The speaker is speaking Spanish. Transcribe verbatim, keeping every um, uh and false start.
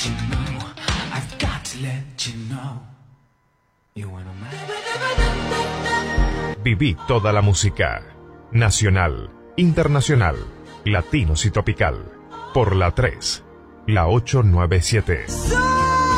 you know, I've got to let you know. You wanna Viví toda la música, nacional, internacional, latinos y tropical, por la tres, la ochocientos noventa y siete.